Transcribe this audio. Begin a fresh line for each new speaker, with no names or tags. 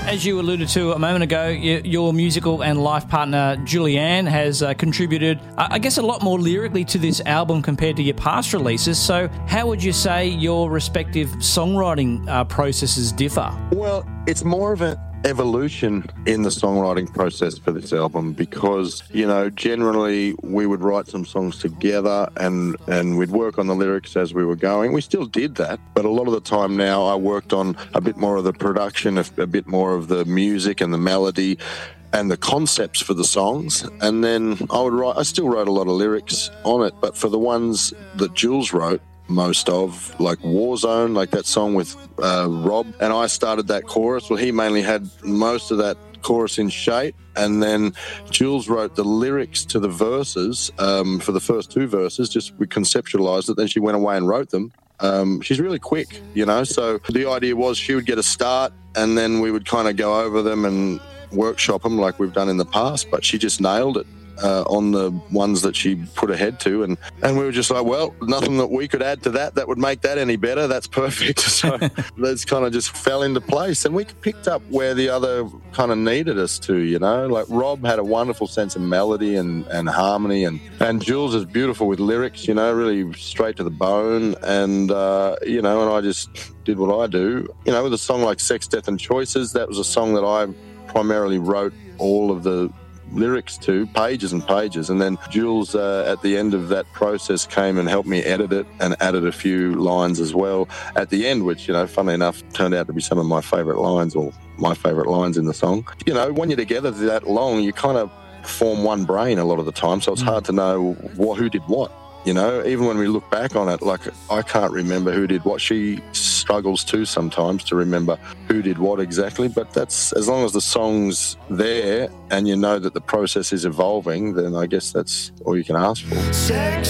As you alluded to a moment ago, your musical and life partner, Julianne, has contributed, I guess, a lot more lyrically to this album compared to your past releases. So how would you say your respective songwriting processes differ?
Well, it's more of an evolution in the songwriting process for this album because, generally we would write some songs together and we'd work on the lyrics as we were going. We still did that, but a lot of the time now I worked on a bit more of the production, a bit more of the music and the melody and the concepts for the songs. And then I still wrote a lot of lyrics on it, but for the ones that Jules wrote, most of, like Warzone, like that song with Rob, and I started that chorus. Well, he mainly had most of that chorus in shape, and then Jules wrote the lyrics to the verses for the first two verses. Just we conceptualized it, then she went away and wrote them. She's really quick, so the idea was she would get a start and then we would kind of go over them and workshop them like we've done in the past, but she just nailed it on the ones that she put her head to, and we were just like, well, nothing that we could add to that would make that any better. That's perfect. So that's kind of just fell into place, and we picked up where the other kind of needed us to, like Rob had a wonderful sense of melody and harmony, and Jules is beautiful with lyrics, really straight to the bone, and and I just did what I do, with a song like Sex, Death and Choices. That was a song that I primarily wrote all of the lyrics to, pages and pages, and then Jules at the end of that process came and helped me edit it and added a few lines as well at the end, which funnily enough turned out to be some of my favourite lines, or my favourite lines in the song. When you're together that long, you kind of form one brain a lot of the time, so it's hard to know who did what. Even when we look back on it, like I can't remember who did what. She struggles too sometimes to remember who did what exactly, but that's, as long as the song's there and you know that the process is evolving, then I guess that's all you can ask for.